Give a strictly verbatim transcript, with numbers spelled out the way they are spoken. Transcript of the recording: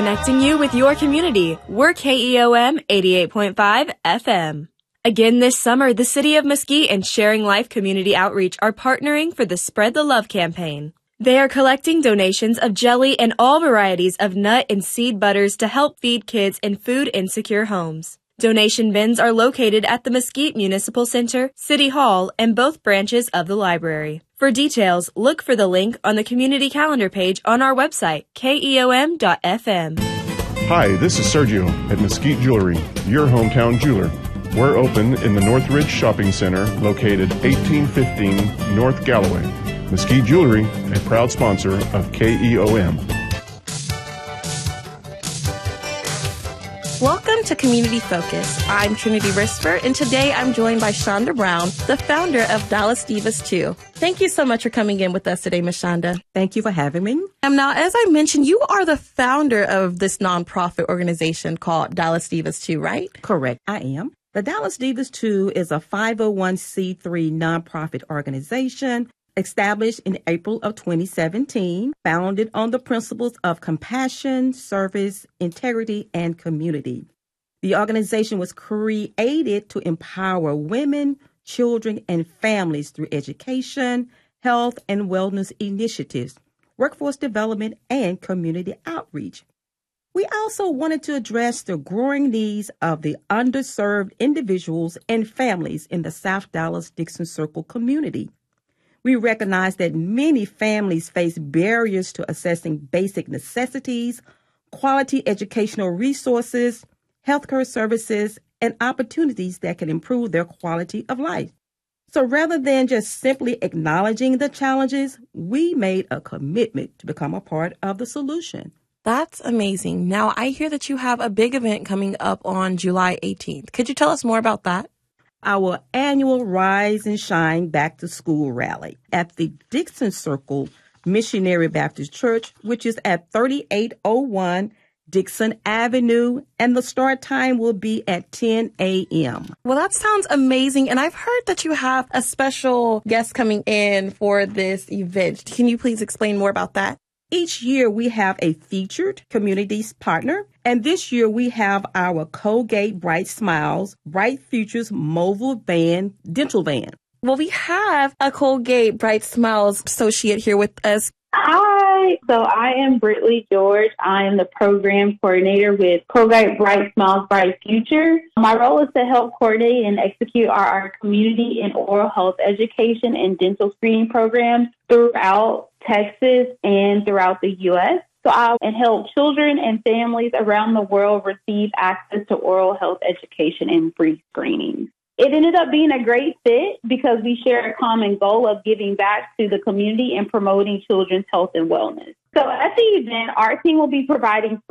connecting you with your community. We're K E O M eighty-eight point five F M. Again this summer, the City of Mesquite and Sharing Life Community Outreach are partnering for the Spread the Love campaign. They are collecting donations of jelly and all varieties of nut and seed butters to help feed kids in food-insecure homes. Donation bins are located at the Mesquite Municipal Center, City Hall, and both branches of the library. For details, look for the link on the community calendar page on our website, K E O M dot F M. Hi, this is Sergio at Mesquite Jewelry, your hometown jeweler. We're open in the Northridge Shopping Center, located eighteen fifteen North Galloway. Mesquite Jewelry, a proud sponsor of K E O M. Welcome to Community Focus. I'm Trinity Risper, and today I'm joined by Shonda Brown, the founder of Dallas Divas two. Thank you so much for coming in with us today, Miz Shonda. Thank you for having me. Um, now, as I mentioned, you are the founder of this nonprofit organization called Dallas Divas two, right? Correct, I am. The Dallas Divas two is a five oh one c three nonprofit organization established in April of twenty seventeen, founded on the principles of compassion, service, integrity, and community. The organization was created to empower women, children, and families through education, health, and wellness initiatives, workforce development, and community outreach. We also wanted to address the growing needs of the underserved individuals and families in the South Dallas-Dixon Circle community. We recognize that many families face barriers to accessing basic necessities, quality educational resources, healthcare services, and opportunities that can improve their quality of life. So rather than just simply acknowledging the challenges, we made a commitment to become a part of the solution. That's amazing. Now, I hear that you have a big event coming up on July eighteenth. Could you tell us more about that? Our annual Rise and Shine Back to School rally at the Dixon Circle Missionary Baptist Church, which is at thirty-eight oh one Dixon Avenue, and the start time will be at ten a.m. Well, that sounds amazing, and I've heard that you have a special guest coming in for this event. Can you please explain more about that? Each year we have a featured communities partner, and this year we have our Colgate Bright Smiles, Bright Futures mobile van, dental van. Well, we have a Colgate Bright Smiles associate here with us. Hi, so I am Britley George. I am the program coordinator with Colgate Bright Smiles, Bright Future. My role is to help coordinate and execute our, our community and oral health education and dental screening programs throughout Texas and throughout the U S So I and help children and families around the world receive access to oral health education and free screenings. It ended up being a great fit because we share a common goal of giving back to the community and promoting children's health and wellness. So at the event, our team will be providing